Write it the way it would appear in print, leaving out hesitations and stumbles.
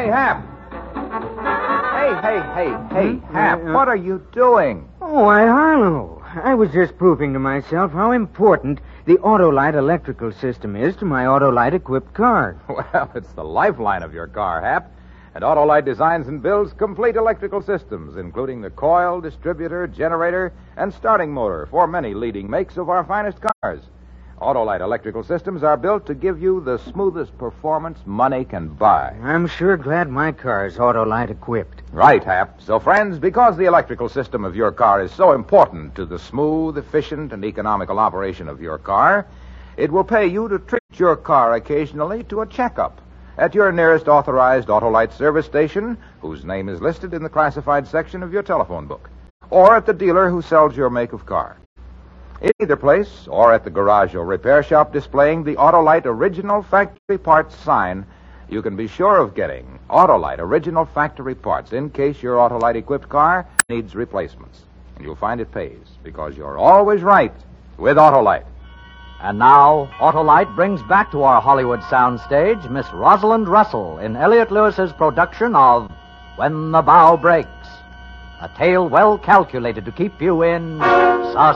Hey, Hap. Hey, Hap, what are you doing? Oh, why, Harlow. I was just proving to myself how important the Autolite electrical system is to my Autolite-equipped car. Well, it's the lifeline of your car, Hap. And Autolite designs and builds complete electrical systems, including the coil, distributor, generator, and starting motor for many leading makes of our finest cars. Autolite electrical systems are built to give you the smoothest performance money can buy. I'm sure glad my car's Autolite-equipped. Right, Hap. So, friends, because the electrical system of your car is so important to the smooth, efficient, and economical operation of your car, it will pay you to treat your car occasionally to a checkup at your nearest authorized Autolite service station, whose name is listed in the classified section of your telephone book, or at the dealer who sells your make of car. In either place, or at the garage or repair shop displaying the Autolite Original Factory Parts sign, you can be sure of getting Autolite Original Factory Parts in case your Autolite-equipped car needs replacements. And you'll find it pays, because you're always right with Autolite. And now, Autolite brings back to our Hollywood soundstage Miss Rosalind Russell in Elliott Lewis's production of When the Bow Breaks, a tale well calculated to keep you in suspense.